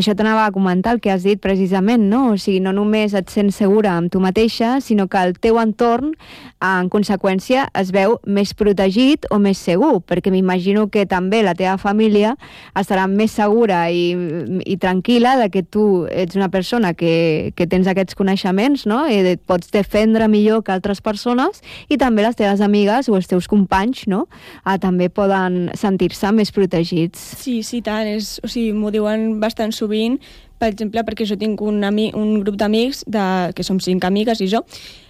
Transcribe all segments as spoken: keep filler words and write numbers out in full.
això t'anava a comentar, el que has dit precisament, no? O sigui, no només et sents segura amb tu mateixa, sinó que el teu entorn, en conseqüència, es veu més protegit o més segur, perquè m'imagino que també la teva família estarà més segura i, i tranquil·la de que tu ets una persona que, que tens aquests coneixements, no? I et pots defendre millor que altres persones, i també les teves amigues o els teus companys, no? Ah, també poden sentir-se més protegits. Sí, sí, tant. És, o sigui, m'ho diuen bastant sovint, per exemple, perquè jo tinc un, ami, un grup d'amics, de, que som cinc amigues i jo,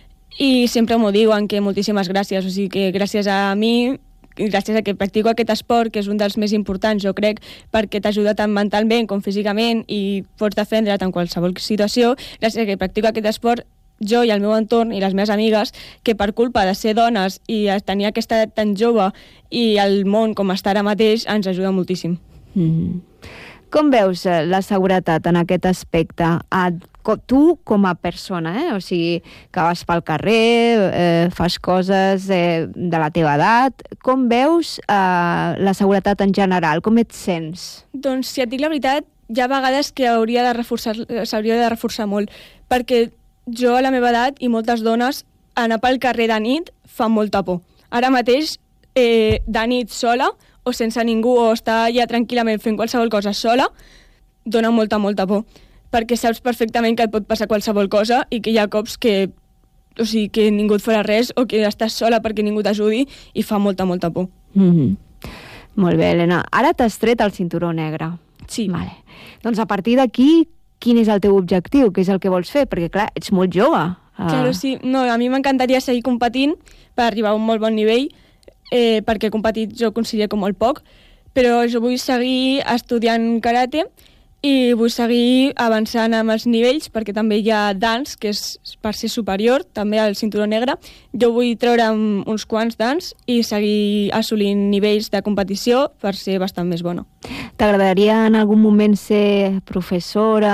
i sempre m'ho diuen que moltíssimes gràcies, o sigui que gràcies a mi, gràcies a que practico aquest esport, que és un dels més importants, jo crec, perquè t'ajuda tant mentalment com físicament i pots defendre't en qualsevol situació, gràcies a que practico aquest esport, jo i el meu entorn i les meves amigues, que per culpa de ser dones i tenir aquesta edat tan jove i el món com està ara mateix, ens ajuda moltíssim. Mm. Com veus la seguretat en aquest aspecte? A, tu com a persona, eh? O sigui, que vas pel carrer, eh, fas coses eh, de la teva edat, com veus eh, la seguretat en general? Com et sents? Doncs, si et dic la veritat, hi ha vegades que hauria de reforçar, s'hauria de reforçar molt, perquè jo a la meva edat i moltes dones anar pel carrer de nit fa molta por. Ara mateix, eh, de nit sola, o sense ningú, o estar ja tranquil·lament fent qualsevol cosa sola, dona molta, molta por. Perquè saps perfectament que et pot passar qualsevol cosa i que hi ha cops que, o sigui, que ningú et farà res o que estàs sola perquè ningú t'ajudi i fa molta, molta por. Mm-hmm. Molt bé, Helena. Ara t'has tret el cinturó negre. Sí. Vale. Doncs a partir d'aquí, quin és el teu objectiu? Què és el que vols fer? Perquè, clar, ets molt jove. Uh... Claro, sí. No, a mi m'encantaria seguir competint per arribar a un molt bon nivell, eh, perquè he competit jo considero com molt poc, però jo vull seguir estudiant karate i vull seguir avançant amb els nivells, perquè també hi ha dans, que és per ser superior, també al cinturó negre. Jo vull treure uns quants dans i seguir assolint nivells de competició per ser bastant més bona. T'agradaria en algun moment ser professora,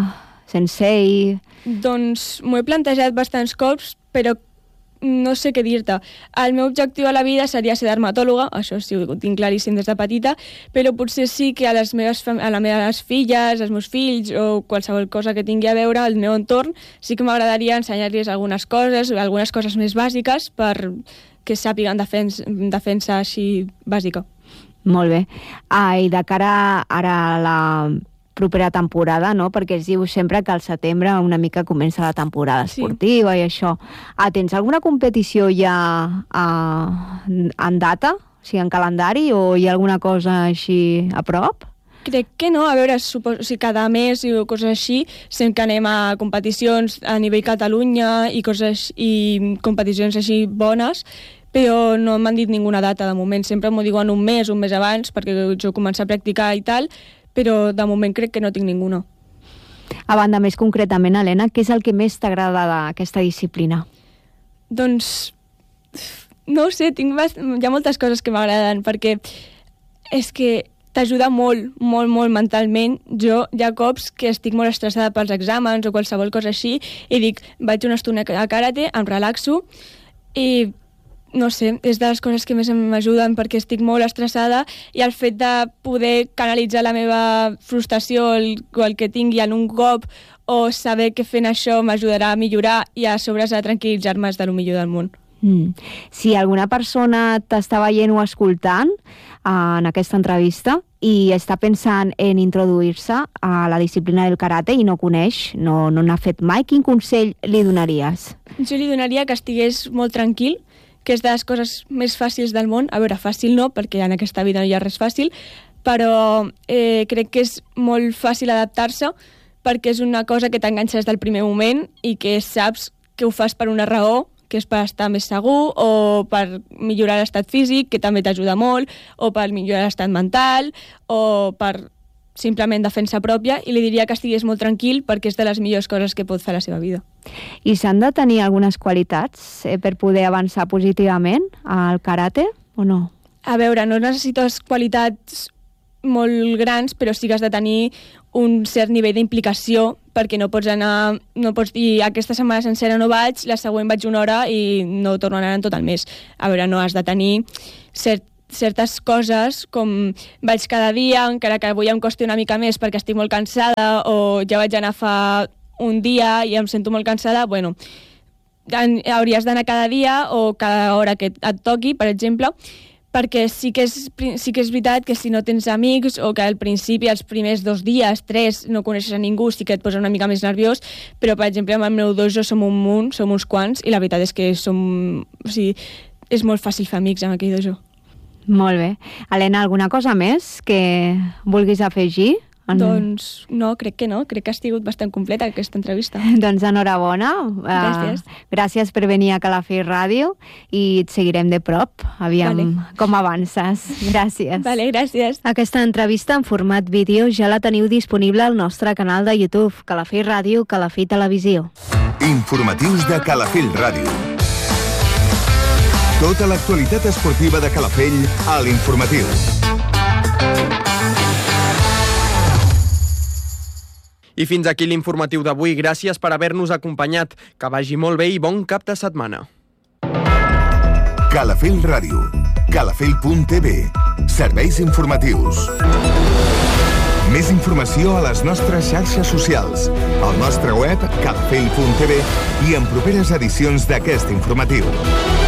sensei? Doncs m'ho he plantejat bastants cops, però no sé què dir-te. El meu objectiu a la vida seria ser dermatòloga, això sí, ho tinc claríssim des de petita, però potser sí que a les meves, a les meves filles, als meus fills o qualsevol cosa que tingui a veure al meu entorn, sí que m'agradaria ensenyar-los algunes coses, algunes coses més bàsiques per que sàpiguen defensa, defensa així bàsica. Molt bé. Ah, i de cara ara a la propera temporada, no? Perquè es diu sempre que al setembre una mica comença la temporada esportiva, sí. I això. Ah, tens alguna competició ja ah, en data? O sigui, en calendari? O hi ha alguna cosa així a prop? Crec que no. A veure, suposo, o sigui, cada mes i coses així, sempre que anem a competicions a nivell Catalunya i coses i competicions així bones, però no m'han dit ninguna data de moment. Sempre m'ho diuen un mes, un mes abans, perquè jo començo a practicar i tal, però de moment crec que no tinc ninguna. A banda, més concretament, Helena, què és el que més t'agrada d'aquesta disciplina? Doncs, no ho sé, tinc bast... hi ha moltes coses que m'agraden, perquè és que t'ajuda molt, molt, molt mentalment. Jo hi ha cops que estic molt estressada pels exàmens o qualsevol cosa així i dic, vaig una estona a karate, em relaxo i no sé, és de les coses que més m'ajuden perquè estic molt estressada i el fet de poder canalitzar la meva frustració o el, o el que tingui en un cop o saber que fent això m'ajudarà a millorar i a sobre a tranquil·litzar-me és de lo millor del món. Mm. Si alguna persona t'està veient o escoltant uh, en aquesta entrevista i està pensant en introduir-se a la disciplina del karate i no coneix, no, no n'ha fet mai, quin consell li donaries? Jo li donaria que estigués molt tranquil, que és de les coses més fàcils del món. A veure, fàcil no, perquè en aquesta vida no hi ha res fàcil, però eh, crec que és molt fàcil adaptar-se perquè és una cosa que t'enganxa des del primer moment i que saps que ho fas per una raó, que és per estar més segur o per millorar l'estat físic, que també t'ajuda molt, o per millorar l'estat mental, o per simplement defensa pròpia, i li diria que estigués molt tranquil perquè és de les millors coses que pot fer a la seva vida. I s'han de tenir algunes qualitats eh, per poder avançar positivament al karate o no? A veure, no necessites qualitats molt grans, però sí que has de tenir un cert nivell d'implicació perquè no pots anar, no pots dir aquesta setmana sencera no vaig, la següent vaig una hora i no torno a anar en tot el mes. A veure, no has de tenir cert certes coses, com vaig cada dia, encara que avui em costi una mica més perquè estic molt cansada, o ja vaig anar fa un dia i em sento molt cansada, bueno, hauries d'anar cada dia o cada hora que et toqui, per exemple, perquè sí que, és, sí que és veritat que si no tens amics o que al principi, els primers dos dies, tres, no coneixes a ningú, sí que et posa una mica més nerviós, però, per exemple, amb el meu dojo som un munt, som uns quants, i la veritat és que som... O sigui, és molt fàcil fer amics amb aquell dojo. Molt bé. Helena, alguna cosa més que vulguis afegir? En... Doncs no, crec que no. Crec que ha sigut bastant completa aquesta entrevista. Doncs enhorabona. Gràcies. Uh, gràcies per venir a Calafell Ràdio i et seguirem de prop. Aviam vale. Com avances. Gràcies. Vale, gràcies. Aquesta entrevista en format vídeo ja la teniu disponible al nostre canal de YouTube, Calafell Ràdio, Calafell Televisió. Informatius de Calafell Ràdio. Tota l'actualitat esportiva de Calafell a l'Informatiu. I fins aquí l'informatiu d'avui. Gràcies per haver-nos acompanyat. Que vagi molt bé i bon cap de setmana. Calafell Ràdio. Calafell punt t v. Serveis informatius. Més informació a les nostres xarxes socials, al nostre web calafell punt t v i en properes edicions d'aquest informatiu.